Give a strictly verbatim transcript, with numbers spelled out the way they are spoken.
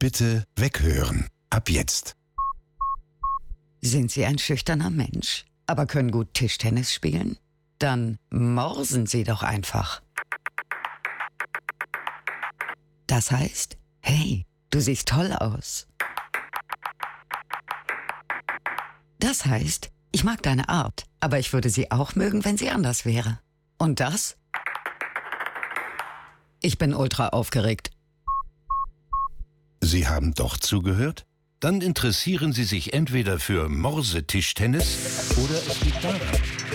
Bitte weghören. Ab jetzt. Sind Sie ein schüchterner Mensch, aber können gut Tischtennis spielen? Dann morsen Sie doch einfach. Das heißt, hey, du siehst toll aus. Das heißt, ich mag deine Art, aber ich würde sie auch mögen, wenn sie anders wäre. Und das? Ich bin ultra aufgeregt. Sie haben doch zugehört? Dann interessieren Sie sich entweder für Morsetischtennis oder es liegt daran,